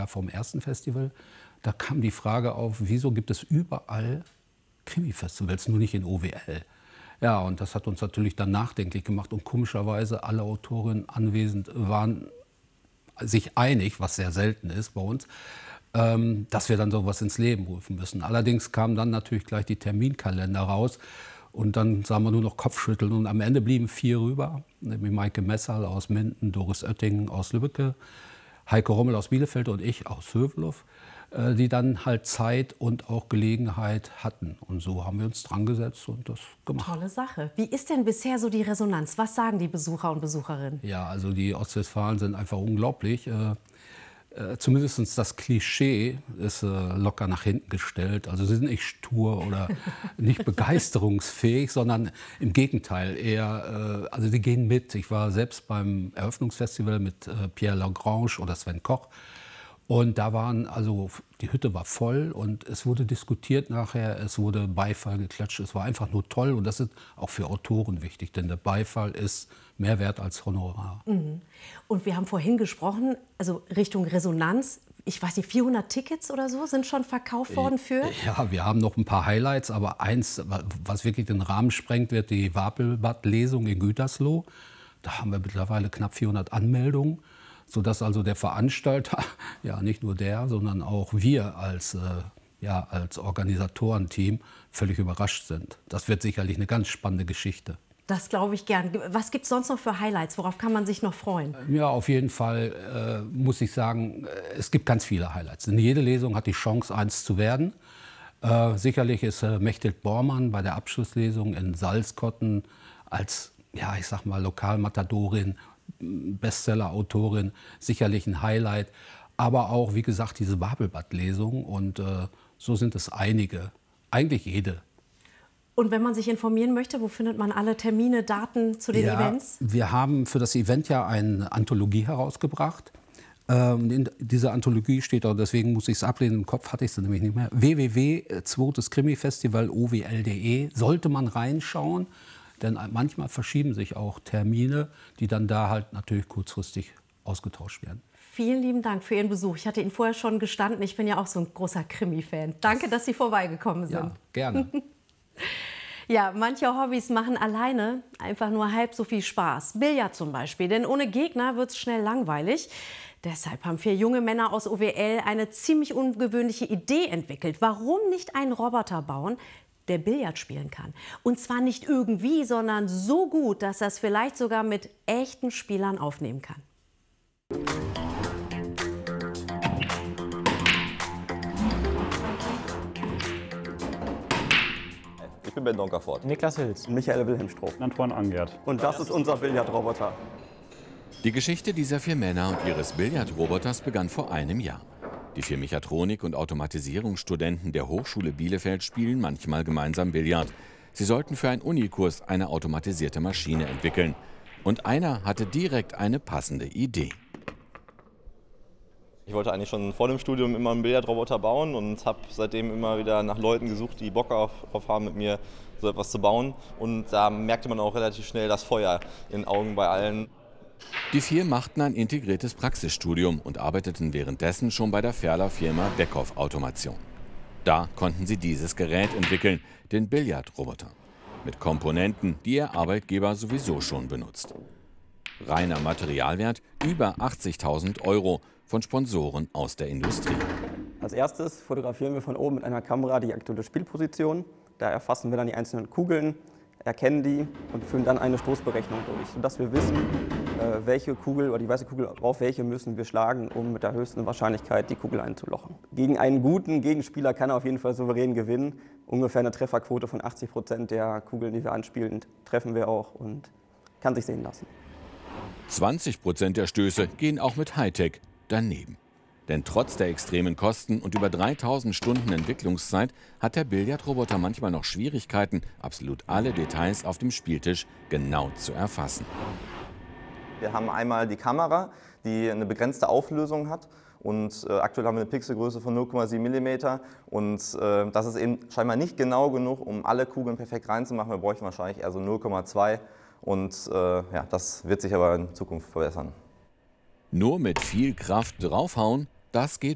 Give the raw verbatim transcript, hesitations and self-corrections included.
vom ersten Festival. Da kam die Frage auf, wieso gibt es überall Krimi-Festivals, nur nicht in O W L? Ja, und das hat uns natürlich dann nachdenklich gemacht. Und komischerweise alle Autorinnen anwesend waren sich einig, was sehr selten ist bei uns, ähm, dass wir dann sowas ins Leben rufen müssen. Allerdings kamen dann natürlich gleich die Terminkalender raus. Und dann sahen wir nur noch Kopfschütteln. Und am Ende blieben vier rüber, nämlich Maike Messerl aus Minden, Doris Oettingen aus Lübbecke, Heike Rommel aus Bielefeld und ich aus Hövelhof, äh, die dann halt Zeit und auch Gelegenheit hatten. Und so haben wir uns dran gesetzt und das gemacht. Tolle Sache. Wie ist denn bisher so die Resonanz? Was sagen die Besucher und Besucherinnen? Ja, also die Ostwestfalen sind einfach unglaublich. Äh, Äh, zumindest das Klischee ist äh, locker nach hinten gestellt. Also sie sind nicht stur oder nicht begeisterungsfähig, sondern im Gegenteil eher, äh, also die gehen mit. Ich war selbst beim Eröffnungsfestival mit äh, Pierre Lagrange oder Sven Koch. Und da waren, also die Hütte war voll und es wurde diskutiert nachher, es wurde Beifall geklatscht. Es war einfach nur toll und das ist auch für Autoren wichtig, denn der Beifall ist mehr wert als Honorar. Mhm. Und wir haben vorhin gesprochen, also Richtung Resonanz, ich weiß nicht, vierhundert Tickets oder so sind schon verkauft worden für? Ja, wir haben noch ein paar Highlights, aber eins, was wirklich den Rahmen sprengt, wird die Wapelbad-Lesung in Gütersloh. Da haben wir mittlerweile knapp vierhundert Anmeldungen, sodass also der Veranstalter, ja nicht nur der, sondern auch wir als, äh, ja, als Organisatorenteam völlig überrascht sind. Das wird sicherlich eine ganz spannende Geschichte. Das glaube ich gern. Was gibt es sonst noch für Highlights? Worauf kann man sich noch freuen? Ja, auf jeden Fall äh, muss ich sagen, es gibt ganz viele Highlights. Denn jede Lesung hat die Chance, eins zu werden. Äh, sicherlich ist äh, Mechthild Bormann bei der Abschlusslesung in Salzkotten als, ja, ich sag mal, Lokalmatadorin, Bestseller-Autorin sicherlich ein Highlight. Aber auch, wie gesagt, diese Wapelbad-Lesung. Und äh, so sind es einige, eigentlich jede. Und wenn man sich informieren möchte, wo findet man alle Termine, Daten zu den ja, Events? Wir haben für das Event ja eine Anthologie herausgebracht. Ähm, in dieser Anthologie steht auch, deswegen muss ich es ablehnen, im Kopf hatte ich sie nämlich nicht mehr, w w w punkt zweites Krimifestival o w l punkt de. Sollte man reinschauen, denn manchmal verschieben sich auch Termine, die dann da halt natürlich kurzfristig ausgetauscht werden. Vielen lieben Dank für Ihren Besuch. Ich hatte Ihnen vorher schon gestanden, ich bin ja auch so ein großer Krimi-Fan. Danke, dass Sie vorbeigekommen sind. Ja, gerne. Ja, manche Hobbys machen alleine einfach nur halb so viel Spaß. Billard zum Beispiel, denn ohne Gegner wird es schnell langweilig. Deshalb haben vier junge Männer aus O W L eine ziemlich ungewöhnliche Idee entwickelt. Warum nicht einen Roboter bauen, der Billard spielen kann? Und zwar nicht irgendwie, sondern so gut, dass er es vielleicht sogar mit echten Spielern aufnehmen kann. Ich bin Ben Donkerfort. Niklas Hilz. Michael Wilhelm Stroh. Antoine Angert. Und das ist unser Billardroboter. Die Geschichte dieser vier Männer und ihres Billardroboters begann vor einem Jahr. Die vier Mechatronik- und Automatisierungsstudenten der Hochschule Bielefeld spielen manchmal gemeinsam Billard. Sie sollten für einen Unikurs eine automatisierte Maschine entwickeln. Und einer hatte direkt eine passende Idee. Ich wollte eigentlich schon vor dem Studium immer einen Billardroboter bauen und habe seitdem immer wieder nach Leuten gesucht, die Bock auf, auf haben, mit mir so etwas zu bauen. Und da merkte man auch relativ schnell das Feuer in den Augen bei allen. Die vier machten ein integriertes Praxisstudium und arbeiteten währenddessen schon bei der Ferler Firma Beckhoff Automation. Da konnten sie dieses Gerät entwickeln, den Billardroboter. Mit Komponenten, die ihr Arbeitgeber sowieso schon benutzt. Reiner Materialwert über achtzigtausend Euro von Sponsoren aus der Industrie. Als erstes fotografieren wir von oben mit einer Kamera die aktuelle Spielposition. Da erfassen wir dann die einzelnen Kugeln, erkennen die und führen dann eine Stoßberechnung durch, sodass wir wissen, welche Kugel oder die weiße Kugel auf welche müssen wir schlagen, um mit der höchsten Wahrscheinlichkeit die Kugel einzulochen. Gegen einen guten Gegenspieler kann er auf jeden Fall souverän gewinnen. Ungefähr eine Trefferquote von achtzig Prozent der Kugeln, die wir anspielen, treffen wir auch und kann sich sehen lassen. zwanzig Prozent der Stöße gehen auch mit Hightech daneben. Denn trotz der extremen Kosten und über dreitausend Stunden Entwicklungszeit hat der Billardroboter manchmal noch Schwierigkeiten, absolut alle Details auf dem Spieltisch genau zu erfassen. Wir haben einmal die Kamera, die eine begrenzte Auflösung hat. Und äh, aktuell haben wir eine Pixelgröße von null Komma sieben Millimeter. Und äh, das ist eben scheinbar nicht genau genug, um alle Kugeln perfekt reinzumachen. Wir bräuchten wahrscheinlich eher so null Komma zwei. Und äh, ja, das wird sich aber in Zukunft verbessern. Nur mit viel Kraft draufhauen, das geht